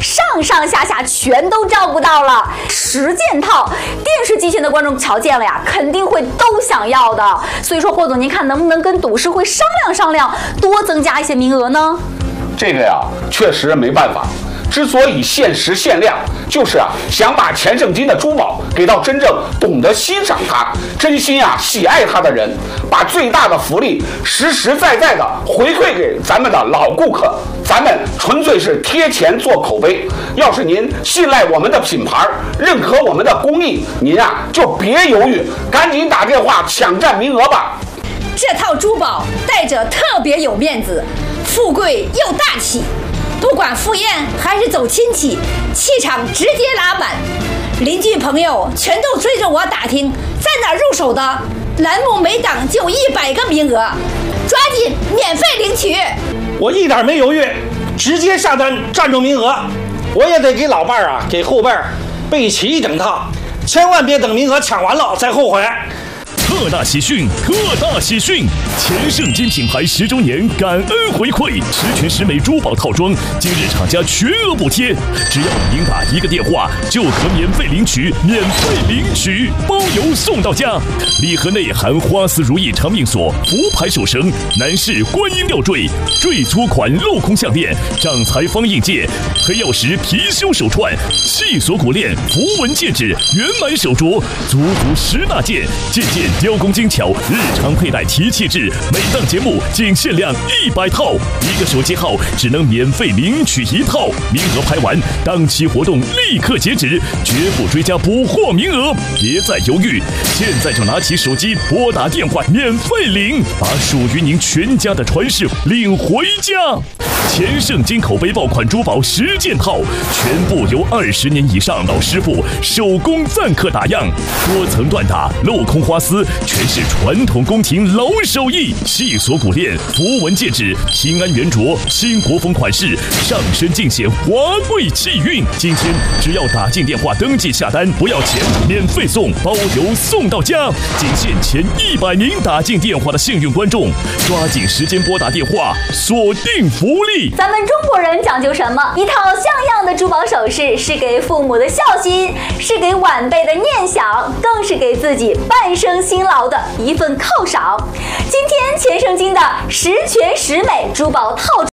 上上下下全都照顾到了10件套，电视机前的观众瞧见了呀，肯定会都想要的。所以说，霍总，您看能不能跟董事会商量商量，多增加一些名额呢？ 这个呀，确实没办法。之所以限时限量，就是想把钱圣金的珠宝给到真正懂得欣赏它、真心喜爱它的人，把最大的福利实实在在的回馈给咱们的老顾客。咱们纯粹是贴钱做口碑。要是您信赖我们的品牌，认可我们的工艺，您就别犹豫，赶紧打电话抢占名额吧。 这套珠宝戴着特别有面子，富贵又大气。不管赴宴还是走亲戚，气场直接拉满，邻居朋友全都追着我打听在哪入手的。栏目每档就100个名额，抓紧免费领取。 我一点没犹豫，直接下单占住名额。我也得给老伴儿给后辈备齐一整套，千万别等名额抢完了再后悔。 特大喜讯！特大喜讯！钱圣金品牌10周年感恩回馈，10全10美珠宝套装，今日厂家全额补贴，只要您打1个电话就可免费领取，包邮送到家。礼盒内含花丝如意长命锁、福牌手绳、男士观音吊坠、坠粗款镂空项链、掌财方印戒、黑曜石貔貅手串、细锁骨链、符文戒指、圆满手镯，足10大件，件件雕工精巧，日常佩戴提气质。每档节目仅限量100套，1个手机号只能免费领取1套，名额排完，当期活动立刻截止，绝不追加补货名额。别再犹豫，现在就拿起手机拨打电话免费领，把属于您全家的传世领回家。钱圣金口碑爆款珠宝10件套，全部由20年以上老师傅手工赞刻打样，多层缎打、镂空花丝，全是传统宫廷老手艺。细锁骨链、符文戒指、平安圆镯，新国风款式，上身尽显华贵气韵。今天只要打进电话登记下单，不要钱，免费送，包邮送到家。仅限前100名打进电话的幸运观众，抓紧时间拨打电话，锁定福利。 咱们中国人讲究什么？一套像样的珠宝首饰是给父母的孝心，是给晚辈的念想，更是给自己半生辛劳的一份犒赏。今天钱圣金的10全10美珠宝套装